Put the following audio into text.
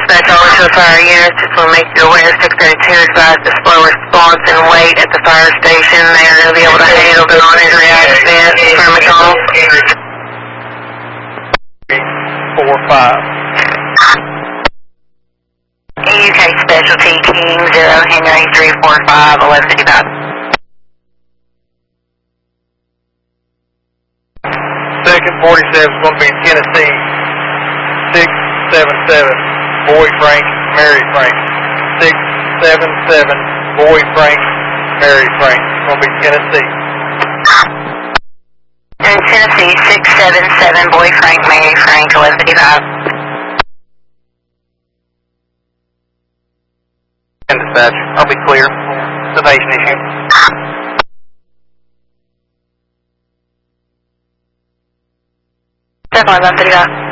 Dispatch all to the fire units. Just want to make you aware 632 advised to slow response and wait at the fire station. They are going to be able to handle the non-injury accident from the call. 4-5. UK Specialty King 0 Henry 345 1155. Second 47 is going to be in Tennessee. 677 Boy Frank, Mary Frank. 677 Boy Frank, Mary Frank. It's going to be Tennessee. In Tennessee 677 Boy Frank, Mary Frank 1155. Dispatch, I'll be clear. Sedation issue. Definitely 1155.